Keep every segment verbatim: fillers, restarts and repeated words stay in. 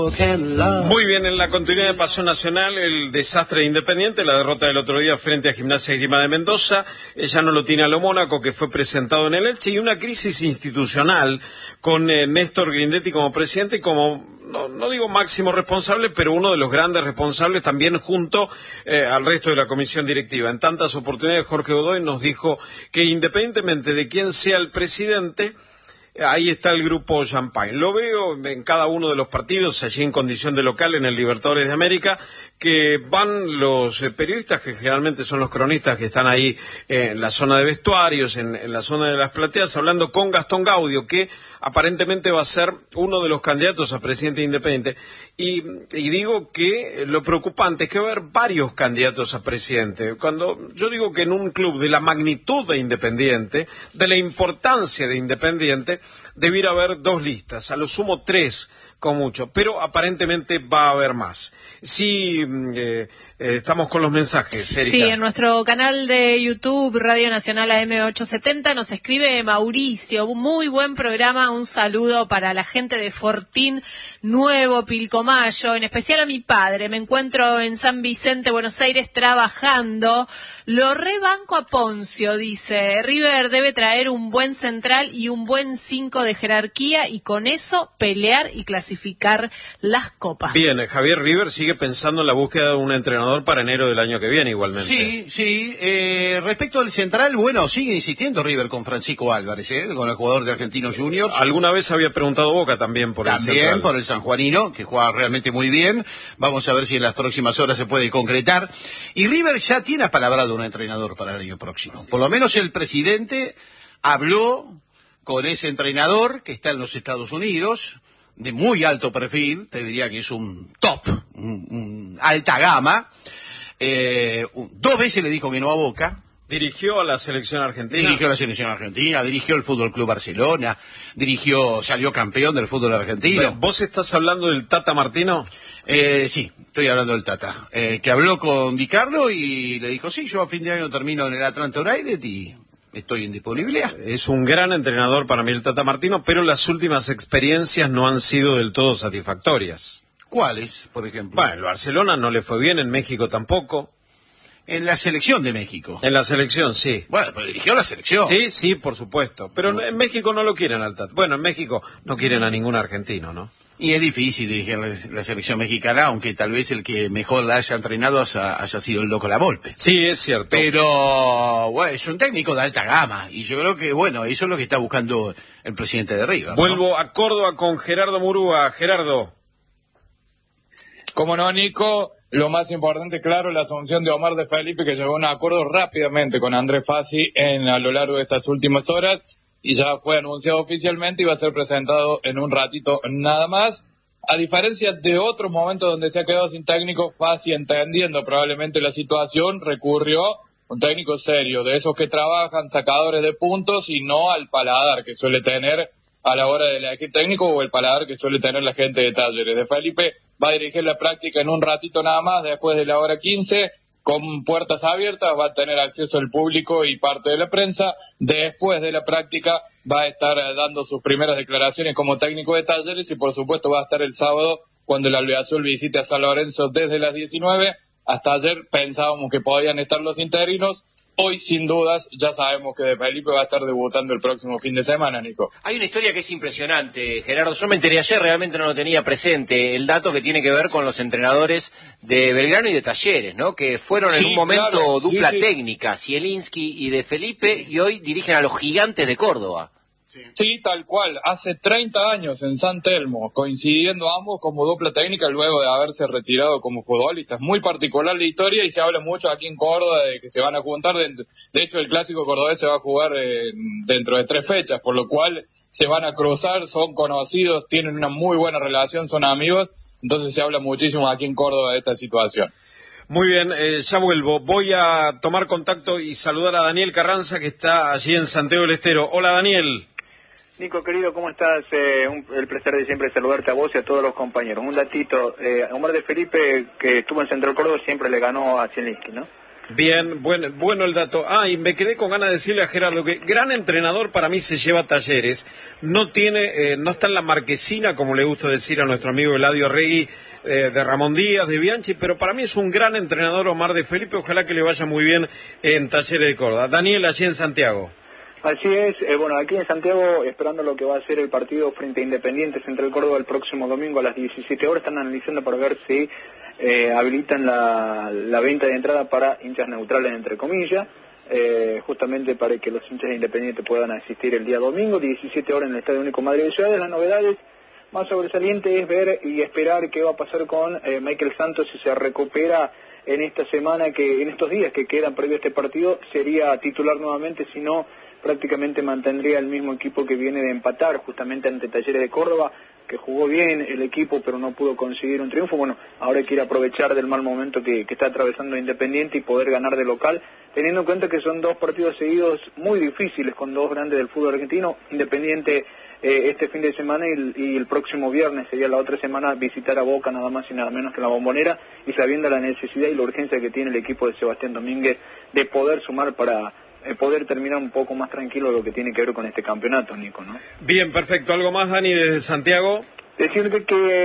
Muy bien, en la continuidad de Paso Nacional, el desastre de Independiente, la derrota del otro día frente a Gimnasia y Esgrima de Mendoza, ella no lo tiene a lo Mónaco, que fue presentado en el Elche, y una crisis institucional con eh, Néstor Grindetti como presidente y como, no, no digo máximo responsable, pero uno de los grandes responsables también junto eh, al resto de la comisión directiva. En tantas oportunidades, Jorge Godoy nos dijo que independientemente de quién sea el presidente, ahí está el grupo Champagne. Lo veo en cada uno de los partidos, allí en condición de local, en el Libertadores de América, que van los eh, periodistas, que generalmente son los cronistas que están ahí eh, en la zona de vestuarios, en, en la zona de las plateas, hablando con Gastón Gaudio, que aparentemente va a ser uno de los candidatos a presidente independiente. Y, y digo que lo preocupante es que va a haber varios candidatos a presidente. Cuando yo digo que en un club de la magnitud de Independiente, de la importancia de Independiente, debiera haber dos listas, a lo sumo tres con mucho, pero aparentemente va a haber más. Sí, eh, eh, estamos con los mensajes, Erika. Sí, en nuestro canal de YouTube, Radio Nacional A M ochocientos setenta, nos escribe Mauricio, un muy buen programa, un saludo para la gente de Fortín Nuevo, Pilcomayo, en especial a mi padre. Me encuentro en San Vicente, Buenos Aires, trabajando. Lo rebanco a Poncio, dice. River debe traer un buen central y un buen cinco de jerarquía y con eso pelear y clasificar las copas. Bien, Javier, River sigue pensando en la búsqueda de un entrenador para enero del año que viene igualmente. Sí, sí. Eh, respecto al central, bueno, sigue insistiendo River con Francisco Álvarez, ¿eh? Con el jugador de Argentinos Juniors. Alguna vez había preguntado Boca también por también el central. También por el sanjuanino, que juega realmente muy bien. Vamos a ver si en las próximas horas se puede concretar. Y River ya tiene apalabrado un entrenador para el año próximo. Por lo menos el presidente habló con ese entrenador que está en los Estados Unidos, de muy alto perfil, te diría que es un top, un, un alta gama. Eh, un, dos veces le dijo que no a Boca. Dirigió a la selección argentina. Dirigió a la selección argentina, dirigió el Fútbol Club Barcelona, dirigió, salió campeón del fútbol argentino. ¿Vos estás hablando del Tata Martino? Eh, sí, estoy hablando del Tata, eh, que habló con Di Carlo y le dijo, sí, yo a fin de año termino en el Atlanta United y estoy en disponibilidad. Es un gran entrenador para mí el Tata Martino, pero las últimas experiencias no han sido del todo satisfactorias. ¿Cuáles, por ejemplo? Bueno, el Barcelona no le fue bien, en México tampoco. En la selección de México. En la selección, sí. Bueno, pero dirigió la selección. Sí, sí, por supuesto. Pero no. En México no lo quieren al Tata. Bueno, en México no quieren a ningún argentino, ¿no? Y es difícil dirigir la, la selección mexicana, aunque tal vez el que mejor la haya entrenado haya, haya sido el Loco Lavolpe. Sí, es cierto. Pero, bueno, es un técnico de alta gama. Y yo creo que, bueno, eso es lo que está buscando el presidente de River, ¿no? Vuelvo a Córdoba con Gerardo Murúa. Gerardo. Como no, Nico, lo más importante, claro, la asunción de Omar de Felipe, que llegó a un acuerdo rápidamente con Andrés Fassi en, a lo largo de estas últimas horas, y ya fue anunciado oficialmente y va a ser presentado en un ratito nada más. A diferencia de otros momentos donde se ha quedado sin técnico, Fassi, entendiendo probablemente la situación, recurrió a un técnico serio, de esos que trabajan sacadores de puntos y no al paladar que suele tener a la hora de elegir técnico o el paladar que suele tener la gente de Talleres. De Felipe va a dirigir la práctica en un ratito nada más, después de la hora quince, con puertas abiertas, va a tener acceso el público y parte de la prensa. Después de la práctica va a estar dando sus primeras declaraciones como técnico de Talleres y por supuesto va a estar el sábado cuando el Albiazul visite a San Lorenzo desde las diecinueve. Hasta ayer pensábamos que podían estar los interinos. Hoy, sin dudas, ya sabemos que De Felipe va a estar debutando el próximo fin de semana, Nico. Hay una historia que es impresionante, Gerardo. Yo me enteré ayer, realmente no lo tenía presente, el dato que tiene que ver con los entrenadores de Belgrano y de Talleres, ¿no? Que fueron en sí, un momento claro, dupla sí, sí. técnica, Zielinski y De Felipe, y hoy dirigen a los Gigantes de Córdoba. Sí. sí, tal cual. Hace treinta años en San Telmo, coincidiendo ambos como dupla técnica luego de haberse retirado como futbolistas. Muy particular la historia y se habla mucho aquí en Córdoba de que se van a juntar. De, de hecho, el clásico cordobés se va a jugar eh, dentro de tres fechas, por lo cual se van a cruzar, son conocidos, tienen una muy buena relación, son amigos. Entonces se habla muchísimo aquí en Córdoba de esta situación. Muy bien, eh, ya vuelvo. Voy a tomar contacto y saludar a Daniel Carranza, que está allí en Santiago del Estero. Hola, Daniel. Nico, querido, ¿cómo estás? Eh, un, el placer de siempre saludarte a vos y a todos los compañeros. Un datito, eh, Omar de Felipe, que estuvo en Central Córdoba, siempre le ganó a Zielinski, ¿no? Bien, bueno, bueno el dato. Ah, y me quedé con ganas de decirle a Gerardo que gran entrenador para mí se lleva Talleres. No tiene, eh, no está en la marquesina, como le gusta decir a nuestro amigo Eladio Regui, eh, de Ramón Díaz, de Bianchi, pero para mí es un gran entrenador Omar de Felipe. Ojalá que le vaya muy bien en Talleres de Córdoba. Daniel, allí en Santiago. Así es, eh, bueno, aquí en Santiago, esperando lo que va a ser el partido frente a Independiente Central Córdoba el próximo domingo a las diecisiete horas, están analizando para ver si eh, habilitan la, la venta de entrada para hinchas neutrales, entre comillas, eh, justamente para que los hinchas de Independiente puedan asistir el día domingo, diecisiete horas en el Estadio Único Madrid de Ciudades. Las novedades más sobresalientes es ver y esperar qué va a pasar con eh, Michael Santos si se recupera en esta semana, que en estos días que quedan previo a este partido, sería titular nuevamente, si no prácticamente mantendría el mismo equipo que viene de empatar justamente ante Talleres de Córdoba, que jugó bien el equipo pero no pudo conseguir un triunfo. Bueno, ahora quiere aprovechar del mal momento que, que está atravesando Independiente y poder ganar de local, teniendo en cuenta que son dos partidos seguidos muy difíciles con dos grandes del fútbol argentino. Independiente eh, este fin de semana y el, y el próximo viernes, sería la otra semana, visitar a Boca nada más y nada menos que la Bombonera, y sabiendo la necesidad y la urgencia que tiene el equipo de Sebastián Domínguez de poder sumar para Eh, poder terminar un poco más tranquilo lo que tiene que ver con este campeonato, Nico, ¿no? Bien, perfecto. ¿Algo más, Dani, desde Santiago? Decirte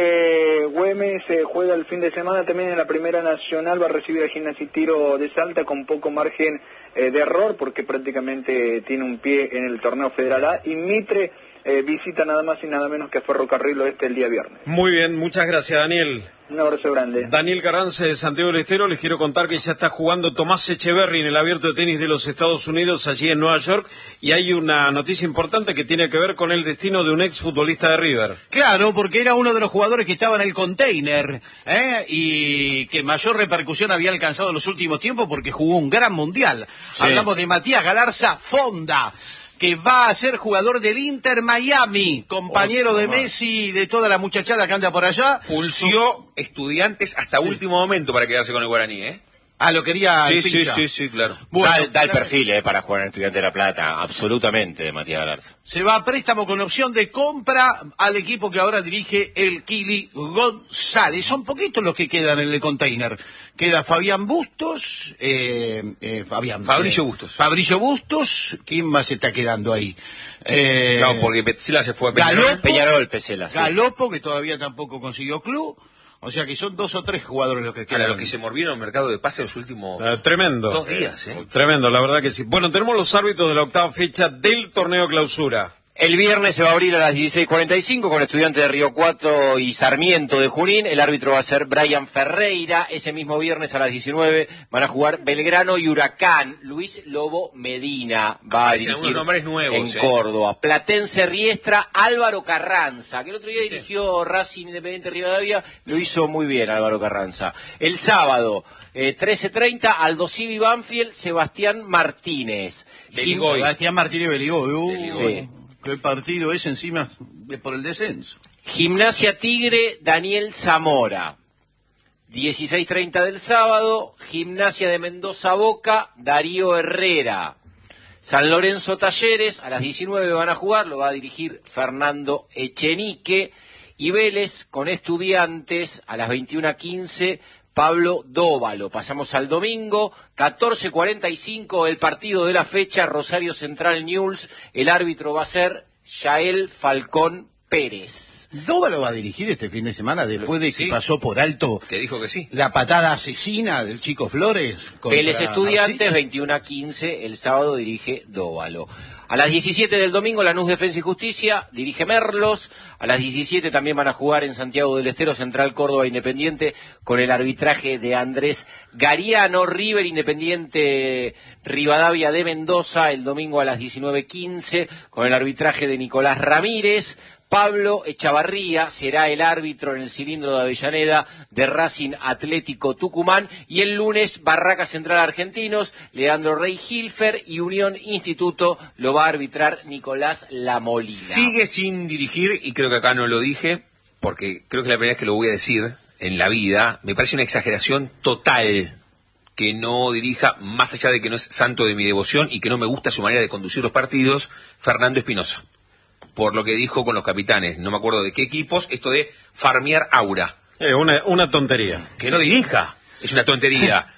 que Güemes se juega el fin de semana también en la Primera Nacional, va a recibir a Gimnasia y Tiro de Salta con poco margen eh, de error, porque prácticamente tiene un pie en el torneo Federal A, y Mitre eh, visita nada más y nada menos que a Ferrocarril Oeste el día viernes. Muy bien, muchas gracias, Daniel. Un abrazo grande. Daniel Carranza de Santiago del Estero. Les quiero contar que ya está jugando Tomás Echeverry en el Abierto de Tenis de los Estados Unidos, allí en Nueva York, y hay una noticia importante que tiene que ver con el destino de un ex futbolista de River. Claro, porque era uno de los jugadores que estaba en el container, ¿eh? Y que mayor repercusión había alcanzado en los últimos tiempos porque jugó un gran mundial. Sí. Hablamos de Matías Galarza Fonda, que va a ser jugador del Inter Miami, compañero oh, de Messi y de toda la muchachada que anda por allá. Pulsió Estudiantes hasta sí. último momento para quedarse con el Guaraní, ¿eh? Ah, lo quería sí, sí, sí, sí, claro. Bueno, da, da el perfil eh, para jugar en Estudiantes de La Plata, absolutamente, de Matías Galarza. Se va a préstamo con opción de compra al equipo que ahora dirige el Kili González. Son poquitos los que quedan en el container. Queda Fabián Bustos, eh, eh, Fabián, Fabricio eh, Bustos. Fabricio Bustos, ¿quién más está quedando ahí? Eh, no, porque Petzela se fue a Peñarol. Galopo, Peñarol, Petzela, sí. Galopo, que todavía tampoco consiguió club. O sea que son dos o tres jugadores los que quedan. Para los que se mordieron el mercado de pase los últimos uh, tremendo. dos días. ¿eh? Tremendo, la verdad que sí. Bueno, tenemos los árbitros de la octava fecha del torneo Clausura. El viernes se va a abrir a las dieciséis cuarenta y cinco con Estudiantes de Río Cuarto y Sarmiento de Junín. El árbitro va a ser Brian Ferreira. Ese mismo viernes a las diecinueve van a jugar Belgrano y Huracán. Luis Lobo Medina va a dirigir nombres nuevos, en eh. Córdoba. Platense Riestra, Álvaro Carranza, que el otro día sí. dirigió Racing Independiente Rivadavia. Lo hizo muy bien Álvaro Carranza. El sábado, eh, trece treinta, Aldo Civi Banfield, Sebastián Martínez. Beligoy. Sebastián Martínez Beligoy. Uh, Beligoy. Sí. El partido es encima de por el descenso. Gimnasia Tigre, Daniel Zamora. dieciséis treinta del sábado, Gimnasia de Mendoza Boca, Darío Herrera. San Lorenzo Talleres, a las diecinueve van a jugar, lo va a dirigir Fernando Echenique. Y Vélez con Estudiantes, a las veintiuna quince, Pablo Dóvalo. Pasamos al domingo, catorce cuarenta y cinco, el partido de la fecha, Rosario Central Newell's. El árbitro va a ser Yael Falcón Pérez. ¿Dóvalo va a dirigir este fin de semana después de que sí. pasó por alto Te dijo que sí. la patada asesina del Chico Flores? Vélez Estudiantes, veintiuna quince, el sábado dirige Dóvalo. A las diecisiete del domingo, Lanús Defensa y Justicia, dirige Merlos. A las diecisiete también van a jugar en Santiago del Estero, Central Córdoba Independiente, con el arbitraje de Andrés Gariano. River Independiente Rivadavia de Mendoza, el domingo a las diecinueve quince, con el arbitraje de Nicolás Ramírez. Pablo Echavarría será el árbitro en el cilindro de Avellaneda de Racing Atlético Tucumán. Y el lunes, Barraca Central Argentinos, Leandro Rey Hilfer, y Unión Instituto lo va a arbitrar Nicolás Lamolina. Sigue sin dirigir, y creo que acá no lo dije, porque creo que la primera vez que lo voy a decir en la vida, me parece una exageración total que no dirija, más allá de que no es santo de mi devoción y que no me gusta su manera de conducir los partidos, Fernando Espinosa. Por lo que dijo con los capitanes, no me acuerdo de qué equipos, esto de farmear aura. Eh, una, una tontería. Que no dirija, es una tontería.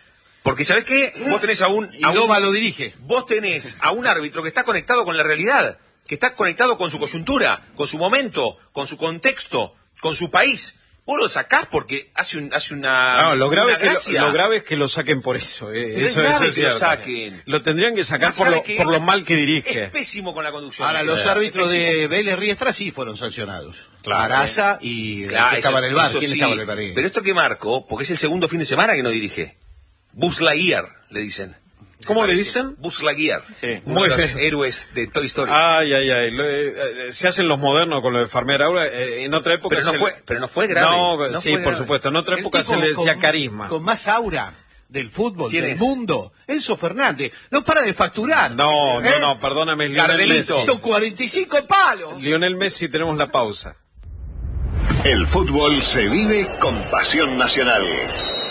Porque ¿sabés qué? Vos tenés a un... Y a un- Loba lo dirige. Vos tenés a un árbitro que está conectado con la realidad, que está conectado con su coyuntura, con su momento, con su contexto, con su país. Vos lo sacás porque hace, un, hace una... No, lo grave, una es que lo, gracia. lo grave es que lo saquen por eso. eh, Pero es eso, grave eso es que lo cierto. saquen. Lo tendrían que sacar por, ¿Sabe lo, qué por es? lo mal que dirige. Es pésimo con la conducción. Ahora, los Eh, árbitros es pésimo. de Vélez Riestra sí fueron sancionados. Claro. Araza y el Claro, que estaba eso- en el bar. eso ¿Quién sí. estaba en el bar? Pero esto que marco, porque es el segundo fin de semana que no dirige. Buzz Lightyear, le dicen. ¿Cómo le Parece. dicen? Buzz Lightyear. Sí. Uno Muy de los bien. héroes de Toy Story. Ay, ay, ay. Lo- eh, se hacen los modernos con lo de Farmer ahora. eh, en otra época pero, no se fue, le- pero no fue grave. No, No sí, fue por grave. supuesto. En otra El época tipo se le decía con- carisma. Con más aura del fútbol, ¿Quién del es? mundo. Enzo Fernández. No para de facturar. No, ¿Eh? no, no, perdóname, es Lionel Cardelito. Messi. ciento cuarenta y cinco palos. Lionel Messi, tenemos la pausa. El fútbol se vive con pasión nacional.